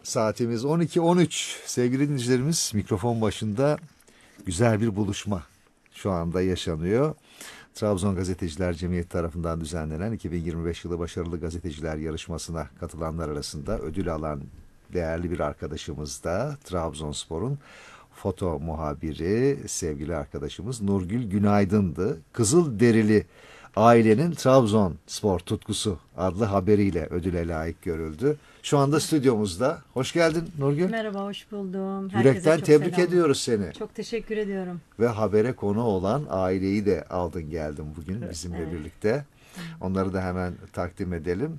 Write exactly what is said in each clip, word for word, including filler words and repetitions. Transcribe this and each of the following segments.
Saatimiz on iki on üç. Sevgili dinleyicilerimiz, mikrofon başında güzel bir buluşma şu anda yaşanıyor. Trabzon Gazeteciler Cemiyeti tarafından düzenlenen iki bin yirmi beş yılı başarılı gazeteciler yarışmasına katılanlar arasında ödül alan değerli bir arkadaşımız da Trabzonspor'un foto muhabiri sevgili arkadaşımız Nurgül Günaydın'dı. Kızılderili ailenin Trabzonspor tutkusu adlı haberiyle ödüle layık görüldü. Şu anda stüdyomuzda. Hoş geldin Nurgül. Merhaba, hoş buldum. Herkese Yürekten çok tebrik selam. ediyoruz seni. Çok teşekkür ediyorum. Ve habere konu olan aileyi de aldın geldin bugün bizimle Evet. birlikte. Onları da hemen takdim edelim.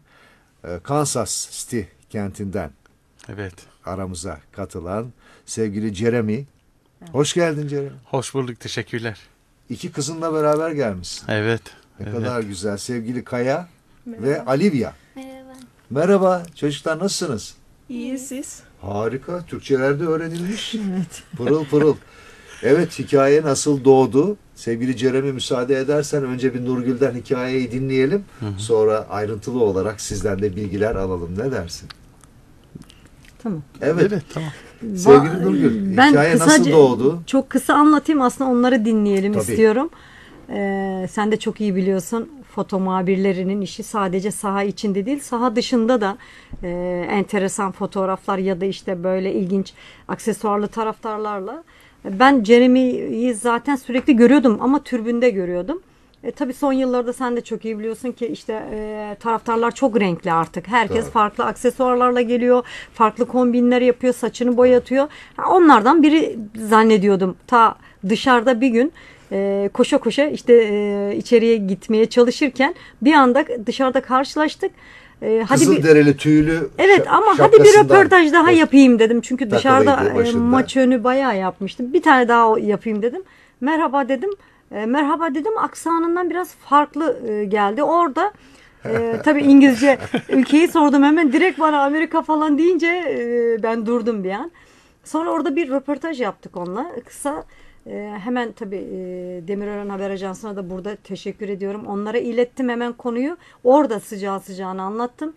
Kansas City kentinden Evet. aramıza katılan sevgili Jeremy. Evet. Hoş geldin Jeremy. Hoş bulduk. Teşekkürler. İki kızınla beraber gelmişsin. Evet. Ne evet. kadar güzel. Sevgili Kaya Merhaba. ve Olivia. Merhaba. Merhaba. Çocuklar nasılsınız? İyi siz? Harika. Türkçelerde öğrenilmiş. Evet. Pırıl pırıl. Evet, hikaye nasıl doğdu? Sevgili Jeremy, müsaade edersen önce bir Nurgül'den hikayeyi dinleyelim. Hı hı. Sonra ayrıntılı olarak sizden de bilgiler alalım. Ne dersin? Tamam. Evet. Evet, tamam. Sevgili Nurgül, Ben hikaye kısaca, nasıl doğdu? Çok kısa anlatayım, aslında onları dinleyelim Tabii. istiyorum. Ee, sen de çok iyi biliyorsun, foto muhabirlerinin işi sadece saha içinde değil, saha dışında da e, enteresan fotoğraflar ya da işte böyle ilginç aksesuarlı taraftarlarla. Ben Jeremy'yi zaten sürekli görüyordum ama tribünde görüyordum. E, tabii son yıllarda sen de çok iyi biliyorsun ki işte e, taraftarlar çok renkli artık. Herkes Doğru. farklı aksesuarlarla geliyor, farklı kombinler yapıyor, saçını boyatıyor. Ha, onlardan biri zannediyordum. Ta dışarıda bir gün e, koşa koşa işte e, içeriye gitmeye çalışırken bir anda dışarıda karşılaştık. E, hadi bir Kızılderili tüylü Evet ama hadi bir şapkasından röportaj daha hoş- yapayım dedim. Çünkü dışarıda takılıydı e, başında. maç önü bayağı yapmıştım. Bir tane daha yapayım dedim. Merhaba dedim. E, merhaba dedim. Aksanından biraz farklı e, geldi. Orada e, tabii İngilizce ülkeyi sordum hemen. Direkt bana Amerika falan deyince e, ben durdum bir an. Sonra orada bir röportaj yaptık onunla. Kısa e, hemen tabii e, Demirören Haber Ajansı'na da burada teşekkür ediyorum. Onlara ilettim hemen konuyu. Orada sıcağı sıcağına anlattım.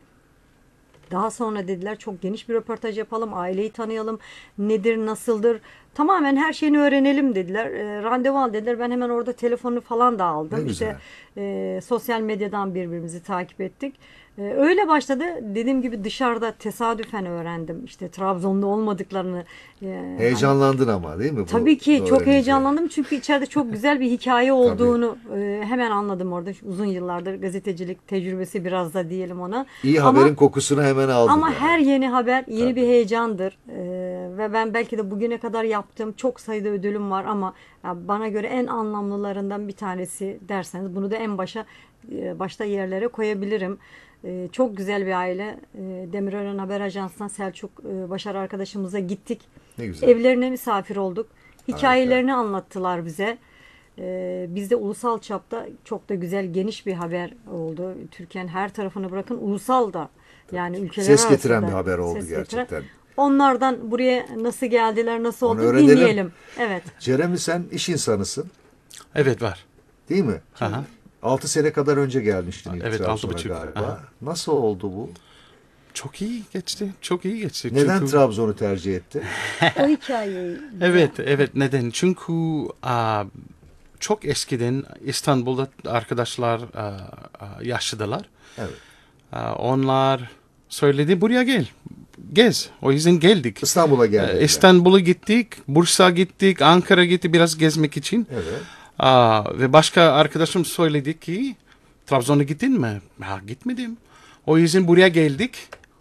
Daha sonra dediler çok geniş bir röportaj yapalım, aileyi tanıyalım, nedir, nasıldır, tamamen her şeyini öğrenelim dediler. E, randevu al dediler. Ben hemen orada telefonu falan da aldım. Ne İşte e, sosyal medyadan birbirimizi takip ettik. E, öyle başladı. Dediğim gibi dışarıda tesadüfen öğrendim. İşte Trabzonlu olmadıklarını. E, Heyecanlandın ama değil mi? bu Tabii ki çok öğrenince? heyecanlandım çünkü içeride çok güzel bir hikaye olduğunu e, hemen anladım orada. Uzun yıllardır gazetecilik tecrübesi biraz da diyelim ona. İyi Ama- haberin kokusunu hemen aldın. Ama yani. her yeni haber yeni Tabii. bir heyecandır. Ee, ve ben belki de bugüne kadar yaptığım çok sayıda ödülüm var ama ya bana göre en anlamlılarından bir tanesi derseniz bunu da en başa e, başta yerlere koyabilirim. Ee, çok güzel bir aile. Ee, Demirören Haber Ajansı'ndan Selçuk e, Başar arkadaşımıza gittik. Ne güzel. Evlerine misafir olduk. Hikayelerini anlattılar bize. Ee, bizde ulusal çapta çok da güzel geniş bir haber oldu. Türkiye'nin her tarafını bırakın ulusal da yani ülkeler Ses getiren arasında bir haber oldu ses getiren. gerçekten. Onlardan buraya nasıl geldiler, nasıl Onu oldu öğrenelim. dinleyelim. Evet. Jeremy, sen iş insanısın Evet var. değil mi? Aha. altı sene kadar önce gelmiştin ilk Evet, Trabzon'a altı buçuk. galiba. Aha. Nasıl oldu bu? Çok iyi geçti. Çok iyi geçti. Neden Çünkü- Trabzon'u tercih etti? O hikayeyi. Evet, evet. Neden? Çünkü a, çok eskiden İstanbul'da arkadaşlar a, a, yaşadılar. Evet. A, onlar söyledi buraya gel. Gez. O yüzden geldik. İstanbul'a Ee, geldi. İstanbul'a gittik, Bursa gittik, Ankara gittik biraz gezmek için. Evet. Aa, ve başka arkadaşım söyledi ki Trabzon'a gittin mi? Ha, gitmedim. O yüzden buraya geldik.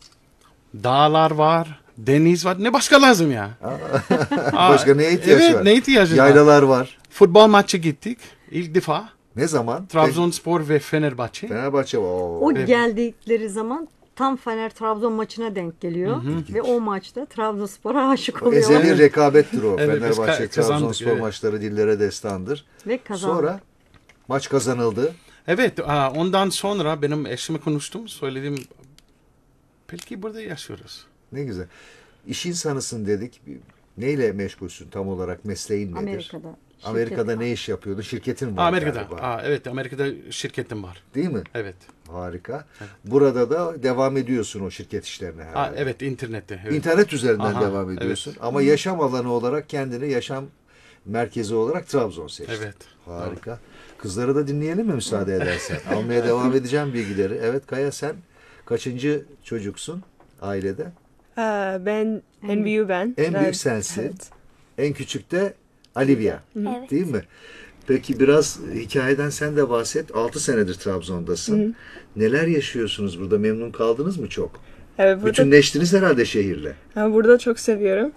Dağlar var, deniz var. Ne başka lazım ya? Aa, Başka neye ihtiyaç evet, var? ne ihtiyacın var? Yaylalar var. Futbol maçı gittik. İlk defa. Ne zaman? Trabzonspor ve Fenerbahçe. Fenerbahçe. Oo. O Evet. geldikleri zaman tam Fener Trabzon maçına denk geliyor ve o maçta Trabzonspor'a aşık oluyorlar Ezeli rekabettir o. Evet, biz Fenerbahçe, ka- kazandık, Trabzonspor evet. maçları dillere destandır. ve kazandı. Sonra maç kazanıldı. Evet, aa, ondan sonra benim eşime konuştum. Söyledim, belki burada yaşıyoruz. Ne güzel. İş insanısın dedik. Neyle meşgulsün tam olarak? Mesleğin nedir? Amerika'da Amerika'da ne iş yapıyordun? Şirketin var Amerika'da. galiba. Aa, evet, Amerika'da şirketim var. Değil mi? Evet. Harika. Burada da devam ediyorsun o şirket işlerine herhalde. Aa, evet, internette. Evet. İnternet üzerinden Aha, devam ediyorsun. Ama yaşam alanı olarak kendini yaşam merkezi olarak Trabzon seçtin. Evet. Harika. Kızları da dinleyelim mi müsaade edersen? Almaya devam edeceğim bilgileri. Evet Kaya, sen kaçıncı çocuksun ailede? Aa, ben en büyüğü ben. En Ben- büyük sensin. Evet. En küçük de Olivia. Evet. Değil mi? Peki biraz hikayeden sen de bahset. altı senedir Trabzon'dasın. Neler yaşıyorsunuz burada? Memnun kaldınız mı çok? Evet, burada, Bütünleştiniz herhalde şehirle. Ha, burada çok seviyorum.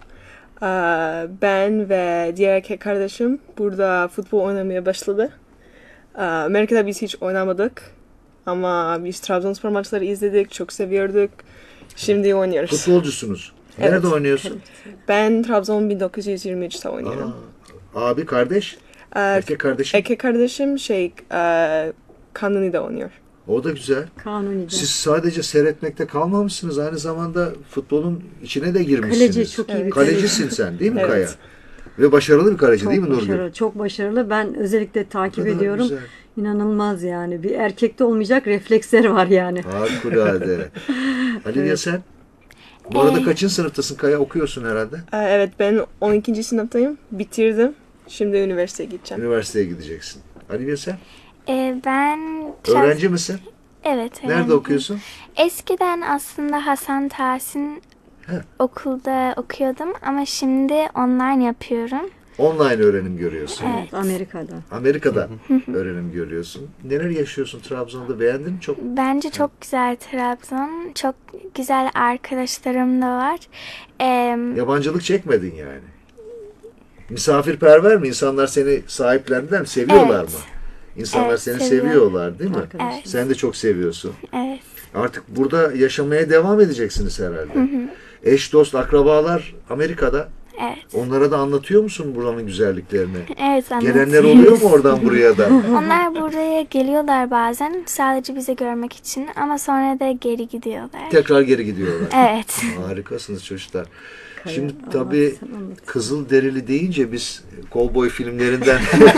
Aa, ben ve diğer erkek kardeşim burada futbol oynamaya başladı. Aa, Amerika'da biz hiç oynamadık. Ama biz Trabzonspor maçları izledik, çok seviyorduk. Şimdi oynuyoruz. Futbolcusunuz. Evet. Nerede oynuyorsun? Ben Trabzon bin dokuz yüz yirmi üçte oynuyorum. Aa, abi, kardeş? Aa, Erkek kardeşim. erkek kardeşim şey aa, Kanuni'de oynuyor. O da güzel. Kanuni'de. Siz sadece seyretmekte kalmamışsınız. Aynı zamanda futbolun içine de girmişsiniz. Kaleci, çok iyi bir Kalecisin sen değil mi Evet. Kaya? Ve başarılı bir kaleci Çok değil mi Nurgül? başarılı, çok başarılı. Ben özellikle takip kadar ediyorum. güzel. İnanılmaz yani. Bir erkekte olmayacak refleksleri var yani. Harikulade. Olivia, sen? Bu arada kaçıncı sınıftasın Kaya? Okuyorsun herhalde. Aa, evet, ben on ikinci sınıftayım. Bitirdim. Şimdi üniversiteye gideceğim. Üniversiteye gideceksin. Olivia, sen? Ee, ben Trab- Öğrenci misin? Evet. Nerede öğrenciyim. okuyorsun? Eskiden aslında Hasan Tahsin He. okulda okuyordum ama şimdi online yapıyorum. Online öğrenim görüyorsun. Evet. Amerika'da. Amerika'da öğrenim görüyorsun. Neler yaşıyorsun Trabzon'da? Beğendin mi çok? Bence çok güzel Trabzon. Çok güzel arkadaşlarım da var. Ee, Yabancılık çekmedin yani. Misafirperver mi? İnsanlar seni sahiplendiler mi? Seviyorlar Evet. mı? İnsanlar Evet, seni seviyor. seviyorlar değil mi? Arkadaşlar. Evet. Sen de çok seviyorsun. evet. Artık burada yaşamaya devam edeceksiniz herhalde. Eş, dost, akrabalar Amerika'da. Evet. Onlara da anlatıyor musun buranın güzelliklerini? Evet, Gelenler anlatıyorum. oluyor mu oradan buraya da? Onlar buraya geliyorlar bazen sadece bizi görmek için ama sonra da geri gidiyorlar. Tekrar geri gidiyorlar. Evet. Harikasınız çocuklar. Kaya, Şimdi anlat, tabii sen anlat. Kızılderili deyince biz kovboy filmlerinden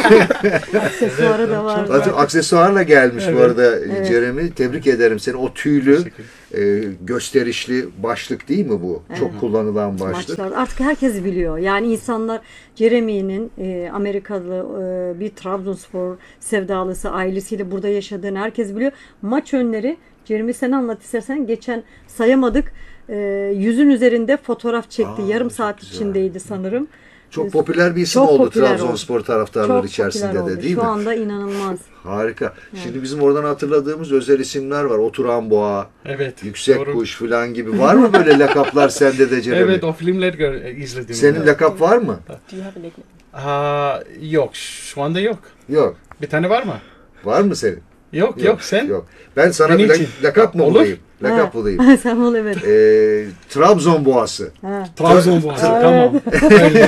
Aksesuarı da var. zaten aksesuarla gelmiş bu arada Evet. Jeremy. Tebrik ederim seni. O tüylü Teşekkür e, gösterişli başlık değil mi bu? Çok kullanılan başlık. Maçlar artık herkes biliyor. Yani insanlar Jeremy'nin e, Amerikalı e, bir Trabzonspor sevdalısı ailesiyle burada yaşadığını herkes biliyor. Maç önleri Jeremy, sen anlat istersen. Geçen sayamadık. E, yüzün üzerinde fotoğraf çekti. Aa, Yarım çok saat güzel. içindeydi sanırım. Çok popüler bir isim Çok oldu popüler Trabzonspor taraftarları Çok içerisinde popüler de oldu. değil Şu mi? anda inanılmaz. Harika. Şimdi bizim oradan hatırladığımız özel isimler var. Oturan Boğa, Evet. Yüksek doğru. Kuş falan gibi. Var mı böyle lakaplar sende de Jeremy? Evet, o filmleri gör, izledim. Senin lakap var mı? Do you have a nickname? Aa, yok, şu anda yok. Yok. Bir tane var mı? Var mı senin? Yok, yok, sen? Yok. Ben sana Benim bir için. lak- lakap mı Olur. bulayım? Lakap Ha. bulayım. Sen ol, evet. Ee, Trabzon Boğası. Ha. Trabzon boğazı, tamam. Öyle.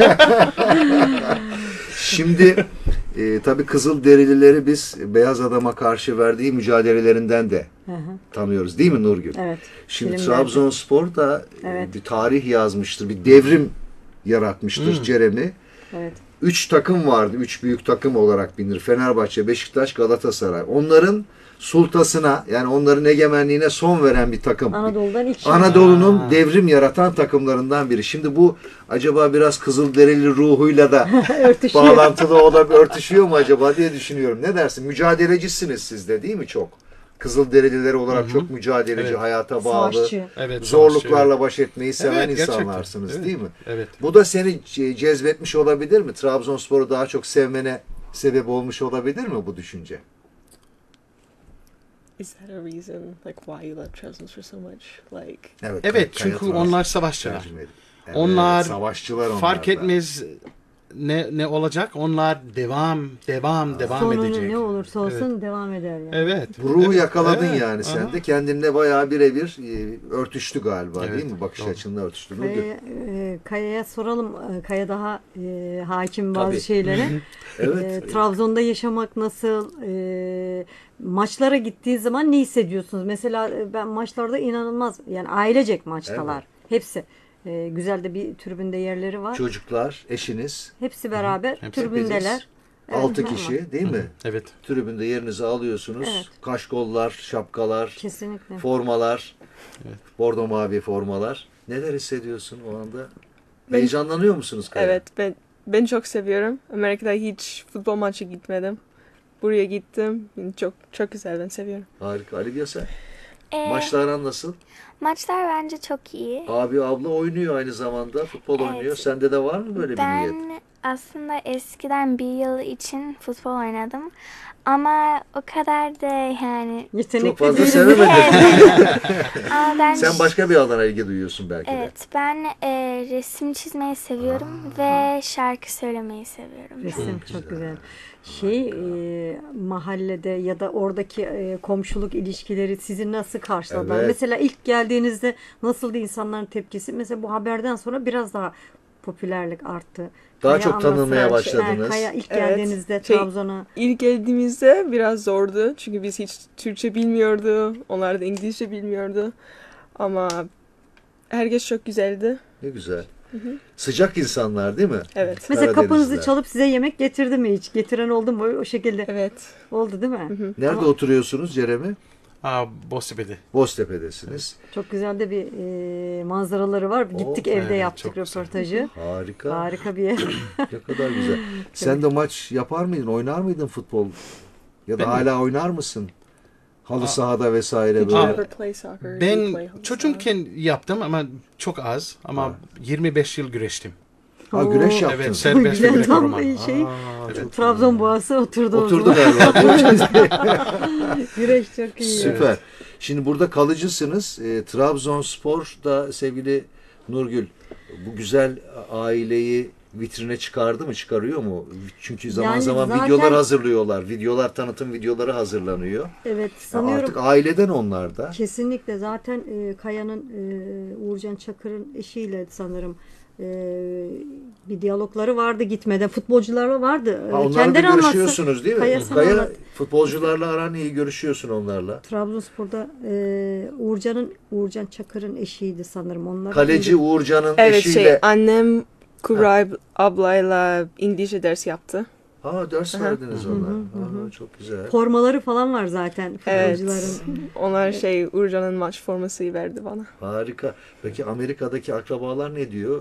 Şimdi e, tabii Kızılderilileri biz beyaz adama karşı verdiği mücadelelerinden de Hı hı. tanıyoruz değil mi Nurgül? Evet. Şimdi Filmlerde. Trabzonspor da e, Evet. bir tarih yazmıştır, bir devrim yaratmıştır Jeremy. Evet. Üç takım vardı, üç büyük takım olarak bilinir. Fenerbahçe, Beşiktaş, Galatasaray. Onların sultasına, yani onların egemenliğine son veren bir takım. Anadolu'dan ilk Anadolu'nun Aa. devrim yaratan takımlarından biri. Şimdi bu acaba biraz Kızılderili ruhuyla da örtüşüyor. bağlantılı olabilir, örtüşüyor mu acaba diye düşünüyorum. Ne dersin? Mücadelecisiniz siz de değil mi çok? Kızılderililer olarak çok mücadeleci, Evet. hayata bağlı, Savaşçı. Evet, zorluklarla baş etmeyi seven Evet, gerçekten. insanlarsınız Evet. değil mi? Evet. Bu da seni ce- cezbetmiş olabilir mi? Trabzonspor'u daha çok sevmene sebep olmuş olabilir mi bu düşünce? Is that a reason, like, why you love Trabzonspor so much? Like, Evet, Evet, Kay- çünkü Kaya onlar Trabzon savaşçılar. tercüme edin. Evet, Onlar savaşçılar onlar fark da. etmez ne ne olacak. Onlar devam, devam, devam Sonunu edecek. ne olursa olsun devam eder yani. Evet. Bu ruhu evet, yakaladın evet, yani sen aha. de. Kendinle bayağı birebir e, örtüştü galiba Evet, değil mi? Bakış doğru. açınla örtüştü. Nurgül. Kaya'ya, e, Kaya'ya soralım. E, Kaya daha e, hakim bazı Tabii. şeylere. Evet. E, Trabzon'da yaşamak nasıl? E, maçlara gittiği zaman ne hissediyorsunuz? Mesela e, ben maçlarda inanılmaz, yani ailecek maçtalar. Hepsi. E, güzel de bir tribünde yerleri var. Çocuklar, eşiniz, Hepsi beraber Hepsi. tribündeler. Evet, altı normal. kişi değil mi? Evet. Tribünde yerinizi alıyorsunuz. Evet. Kaşkollar, şapkalar, Kesinlikle. formalar, Evet. bordo mavi formalar. Neler hissediyorsun o anda? Ben- Heyecanlanıyor musunuz Kaya? Evet, ben ben çok seviyorum. Amerika'da hiç futbol maçı gitmedim. Buraya gittim. Çok çok güzel, ben seviyorum. Harika. Ali Biya sen? Ee, Maçlar aran nasıl? maçlar bence çok iyi. Abi abla oynuyor aynı zamanda. Futbol Evet. oynuyor. Sende de var mı böyle bir niyet? Ben aslında eskiden bir yıl için futbol oynadım. Ama o kadar da yani... Yetenekli Çok fazla değilim. sevemedin. Ama ben Sen başka bir alana ilgi duyuyorsun belki de. Evet, ben e, resim çizmeyi seviyorum ve şarkı söylemeyi seviyorum. Resim çok güzel. Şey e, mahallede ya da oradaki e, komşuluk ilişkileri sizi nasıl karşıladılar? Evet. Mesela ilk geldiğinizde nasıldı insanların tepkisi? Mesela bu haberden sonra biraz daha popülerlik arttı. Daha Kaya çok anlatsın tanınmaya her şey. başladınız. Ha, Kaya ilk Evet. geldiğinizde Şey- Trabzon'a İlk geldiğimizde biraz zordu. Çünkü biz hiç Türkçe bilmiyordu. Onlar da İngilizce bilmiyordu. Ama herkes çok güzeldi. Ne güzel. Sıcak insanlar değil mi? Evet. mesela kapınızı Karadenizliler. çalıp size yemek getirdi mi hiç? Getiren oldu mu o şekilde? Evet. Oldu değil mi? Nerede Ama oturuyorsunuz Jeremy? Aa, Boztepe'de. Boztepe'desiniz. çok güzel de bir e, manzaraları var. Gittik Oo, evde evet, yaptık çok güzel. röportajı. Harika. Harika bir yer. Ne kadar güzel. Sen de maç yapar mıydın? Oynar mıydın futbol? Ya da Ben mi? hala oynar mısın? Halı sahada vesaire Did you böyle. ever play soccer? Did you play Ben halı çocukken yaptım ama çok az. Ama yirmi beş yıl güreştim. Ha güreş Oo. yaptın. Evet, serbest Güzel, bir tam rekorum. şey, Aa, çok Trabzon boğası oturdu. o Oturdu zaman. galiba. Güreş çok iyi. Süper. Şimdi burada kalıcısınız. E, Trabzonspor da sevgili Nurgül bu güzel aileyi vitrine çıkardı mı? Çıkarıyor mu? Çünkü zaman Yani zaman zaten- videolar hazırlıyorlar. Videolar, tanıtım videoları hazırlanıyor. Evet Ya sanıyorum artık aileden onlar da. kesinlikle zaten e, Kaya'nın e, Uğurcan Çakır'ın eşiyle sanırım e, bir diyalogları vardı gitmeden. Futbolcularla vardı. E, Ha, onlarla da kendileri anlatsın. görüşüyorsunuz değil mi? Kaya sana Kaya anlat. futbolcularla aran iyi, görüşüyorsun onlarla. Trabzonspor'da e, Uğurcan'ın Uğurcan Çakır'ın eşiydi sanırım. Onlar Kaleci Uğurcan'ın Evet, eşiyle. şey, annem Kubra ablayla İngilizce ders yaptı. Ha ders verdiniz ona. Aa, çok güzel. formaları falan var zaten Evet. futbolcuların. Onlar şey, Uğurcan'ın maç forması verdi bana. Harika. Peki Amerika'daki akrabalar ne diyor?